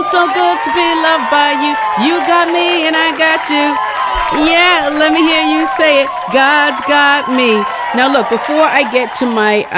feels so good to be loved by you. You got me and I got you. Yeah, let me hear you say it. God's got me. Now look, before I get to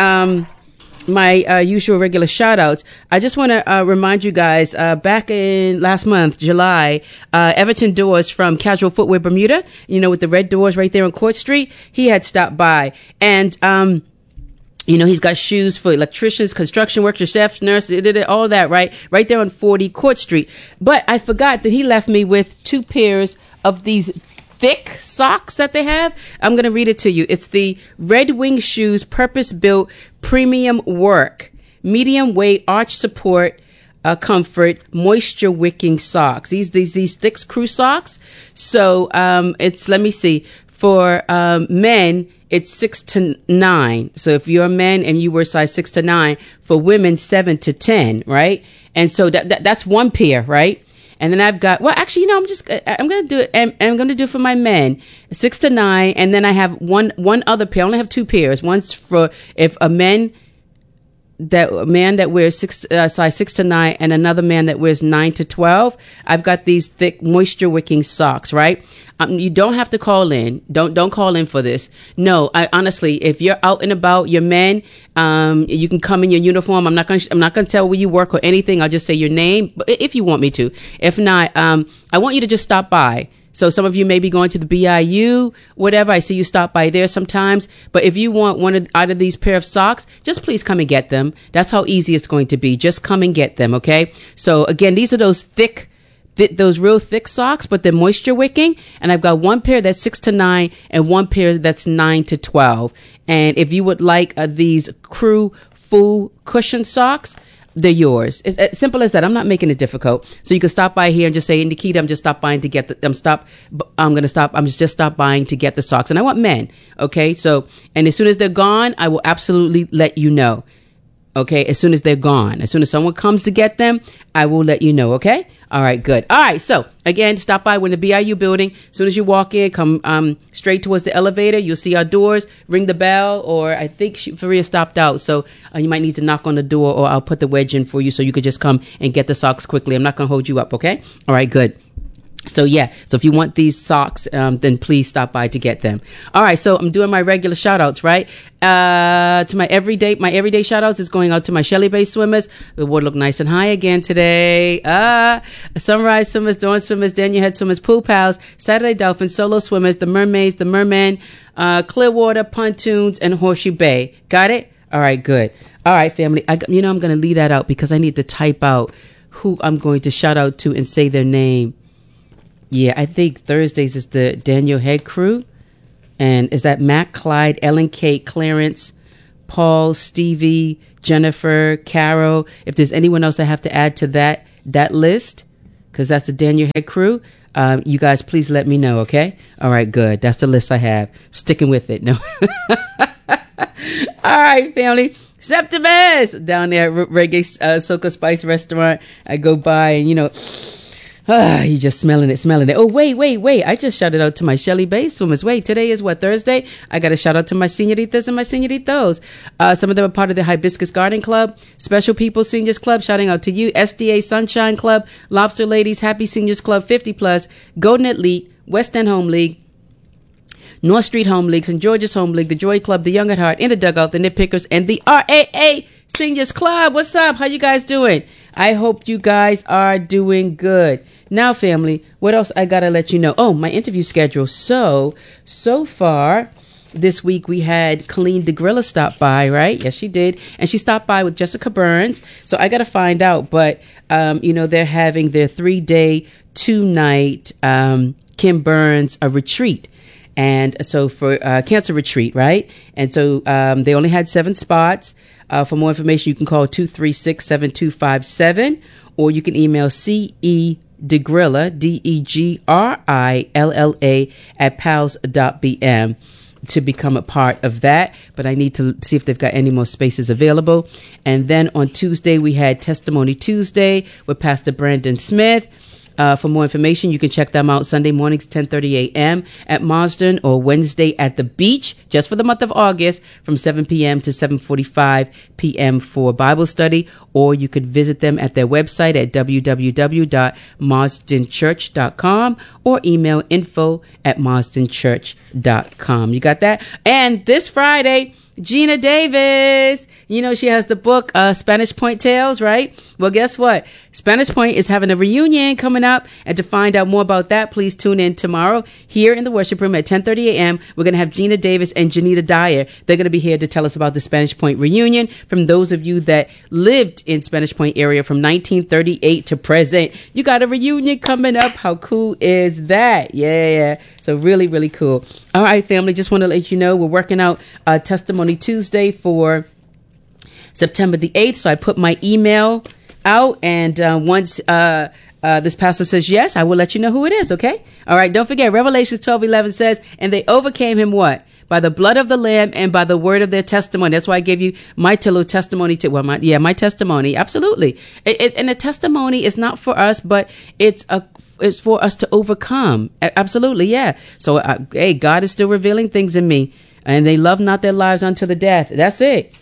my usual regular shout outs, I just want to remind you guys, back in last month, July, Everton Doors from Casual Footwear Bermuda, with the red doors right there on Court Street, he had stopped by. And he's got shoes for electricians, construction workers, chefs, nurses, all that, right there on 40 Court Street. But I forgot that he left me with 2 pairs of these thick socks that they have. I'm going to read it to you. It's the Red Wing Shoes Purpose-Built Premium Work, Medium Weight Arch Support, Comfort, Moisture Wicking Socks. These thick screw socks. So it's, let me see, for men, it's 6 to 9. So if you're a man and you wear size 6 to 9, for women, 7 to 10, right? And so that's 1 pair, right? And then I've got, I'm going to do it. I'm going to do it for my men, 6 to 9. And then I have one other pair. I only have 2 pairs. One's for if a man that wears size 6 to 9 and another man that wears 9 to 12. I've got these thick moisture wicking socks, right? You don't have to call in. Don't call in for this. No, honestly, if you're out and about, you're men, you can come in your uniform. I'm not gonna tell where you work or anything. I'll just say your name, if you want me to. If not, I want you to just stop by. So some of you may be going to the BIU, whatever. I see you stop by there sometimes. But if you want out of these pair of socks, just please come and get them. That's how easy it's going to be. Just come and get them, okay? So again, these are those those real thick socks, but they're moisture wicking. And I've got 1 pair that's 6 to 9 and 1 pair that's 9 to 12. And if you would like these crew full cushion socks, they're yours. It's as simple as that. I'm not making it difficult. So you can stop by here and just say, Nikita, I'm just stop buying to get I'm just stop buying to get the socks. And I want men. Okay. So, and as soon as they're gone, I will absolutely let you know. Okay. As soon as they're gone, as soon as someone comes to get them, I will let you know. Okay. All right, good. All right, so again, stop by. We're in the BIU building. As soon as you walk in, come straight towards the elevator. You'll see our doors. Ring the bell, or I think Faria stopped out, so you might need to knock on the door, or I'll put the wedge in for you so you could just come and get the socks quickly. I'm not going to hold you up, okay? All right, good. So if you want these socks, then please stop by to get them. All right, so I'm doing my regular shout outs, right? To my everyday shout outs is going out to my Shelley Bay swimmers. The water looked nice and high again today. Sunrise swimmers, dawn swimmers, Daniel Head swimmers, pool pals, Saturday Dolphins, solo swimmers, the mermaids, the mermen, Clearwater, pontoons, and Horseshoe Bay. Got it? All right, good. All right, family. I'm going to leave that out because I need to type out who I'm going to shout out to and say their name. Yeah, I think Thursdays is the Daniel Head crew. And is that Matt, Clyde, Ellen, Kate, Clarence, Paul, Stevie, Jennifer, Carol? If there's anyone else I have to add to that list, because that's the Daniel Head crew, you guys please let me know, okay? All right, good. That's the list I have. Sticking with it. No. All right, family. Septimus down there at Reggae Soca Spice Restaurant. I go by and, you just smelling it. Oh, wait. I just shouted out to my Shelley Bay swimmers. Wait, today is what, Thursday? I got to shout out to my senoritas and my senoritos. Some of them are part of the Hibiscus Garden Club, Special People Seniors Club, shouting out to you, SDA Sunshine Club, Lobster Ladies, Happy Seniors Club, 50 Plus, Golden Elite, West End Home League, North Street Home League, St. George's Home League, the Joy Club, the Young at Heart, In the Dugout, the Nitpickers, and the RAA Seniors Club. What's up? How you guys doing? I hope you guys are doing good. Now, family, what else I gotta let you know? Oh, my interview schedule. So far this week we had Colleen DeGrilla stop by, right? Yes, she did. And she stopped by with Jessica Burns. So I gotta find out, but, they're having their 3-day, 2-night, Kim Burns, a retreat. And so for cancer retreat, right? And so they only had 7 spots. For more information, you can call 236-7257, or you can email CEDegrilla, DEGRILLA @pals.bm to become a part of that. But I need to see if they've got any more spaces available. And then on Tuesday, we had Testimony Tuesday with Pastor Brandon Smith. For more information, you can check them out Sunday mornings, 10:30 a.m. at Marsden, or Wednesday at the beach, just for the month of August, from 7 p.m. to 7:45 p.m. for Bible study. Or you could visit them at their website at www.marsdenchurch.com or email info@marsdenchurch.com. You got that? And this Friday, Gina Davis, you know, she has the book, Spanish Point Tales, right? Well, guess what? Spanish Point is having a reunion coming up. And to find out more about that, please tune in tomorrow here in the worship room at 10:30 a.m. We're going to have Gina Davis and Janita Dyer. They're going to be here to tell us about the Spanish Point reunion. From those of you that lived in Spanish Point area from 1938 to present, you got a reunion coming up. How cool is that? Yeah. So really, really cool. All right, family, just want to let you know we're working out Testimony Tuesday for September the 8th. So I put my email out, and once this pastor says yes, I will let you know who it is, okay? All right, don't forget, Revelation 12:11 says, and they overcame him what? By the blood of the Lamb and by the word of their testimony. That's why I gave you my little testimony. My testimony. Absolutely. And the testimony is not for us, but it's for us to overcome. Absolutely, yeah. So, hey, God is still revealing things in me, and they love not their lives unto the death. That's it.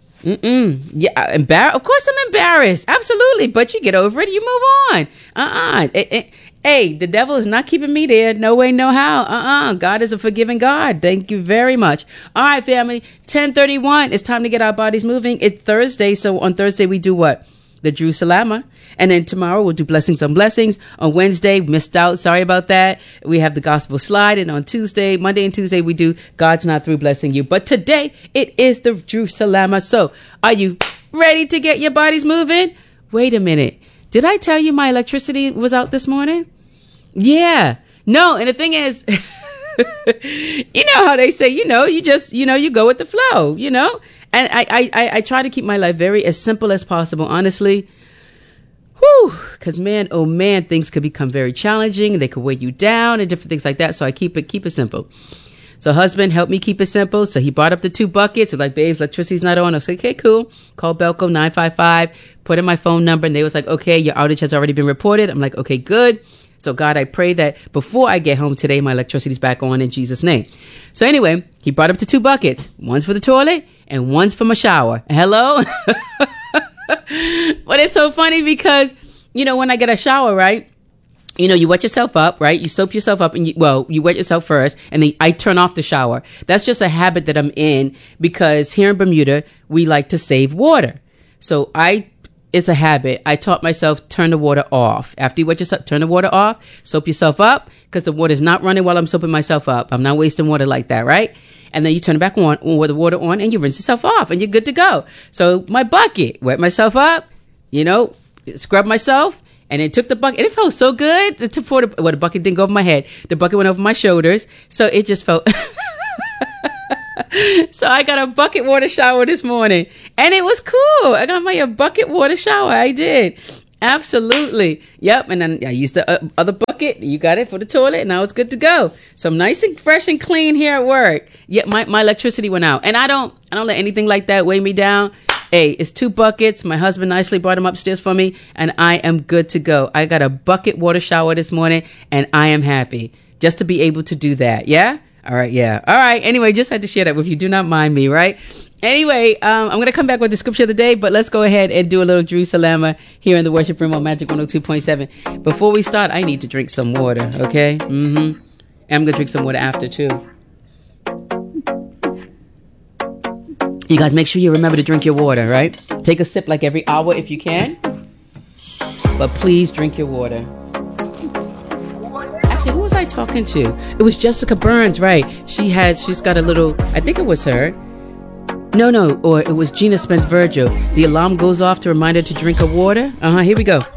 Yeah, of course I'm embarrassed. Absolutely, but you get over it. You move on. Hey, the devil is not keeping me there. No way, no how. God is a forgiving God. Thank you very much. All right, family. 10:31. It's time to get our bodies moving. It's Thursday, so on Thursday we do what? The Jerusalem. And then tomorrow we'll do Blessings on Blessings. On Wednesday, missed out. Sorry about that. We have the Gospel Slide. And on Monday and Tuesday, we do God's Not Through Blessing You. But today, it is the Jerusalem. So, are you ready to get your bodies moving? Wait a minute. Did I tell you my electricity was out this morning? Yeah. No, and the thing is, you know how they say, you go with the flow, And I try to keep my life as simple as possible, honestly. Whew, because man, oh man, things could become very challenging. They could weigh you down and different things like that. So I keep it simple. So husband helped me keep it simple. So he brought up the 2 buckets. So like, babes, electricity's not on. I was like, okay, cool. Call Belco 955, put in my phone number, and they was like, okay, your outage has already been reported. I'm like, okay, good. So God, I pray that before I get home today, my electricity's back on in Jesus' name. So anyway, he brought up the 2 buckets. One's for the toilet and one's for my shower. Hello? But it's so funny because, when I get a shower, right? You wet yourself up, right? You soap yourself up and you wet yourself first, and then I turn off the shower. That's just a habit that I'm in because here in Bermuda, we like to save water. So it's a habit. I taught myself, turn the water off. After you wet yourself, turn the water off, soap yourself up, because the water's not running while I'm soaping myself up. I'm not wasting water like that, right? And then you turn it back on with the water on, and you rinse yourself off, and you're good to go. So my bucket, wet myself up, scrub myself, and then took the bucket, and it felt so good. The bucket didn't go over my head. The bucket went over my shoulders, so it just felt... So I got a bucket water shower this morning, and it was cool. I got my bucket water shower. I did. Absolutely. Yep. And then I used the other bucket. You got it for the toilet, and I was good to go. So I'm nice and fresh and clean here at work. Yet my electricity went out, and I don't let anything like that weigh me down. Hey, it's 2 buckets. My husband nicely brought them upstairs for me, and I am good to go. I got a bucket water shower this morning, and I am happy just to be able to do that. Yeah. All right, yeah. All right. Anyway, just had to share that with you. Do not mind me, right? Anyway, I'm going to come back with the scripture of the day, but let's go ahead and do a little Jerusalem here in the worship room on Magic 102.7. Before we start, I need to drink some water, okay? And I'm going to drink some water after, too. You guys, make sure you remember to drink your water, right? Take a sip like every hour if you can. But please drink your water. Actually, who was I talking to? It was Jessica Burns, right? She's got a little, I think it was her. No, or it was Gina Spence Virgil. The alarm goes off to remind her to drink her water. Here we go.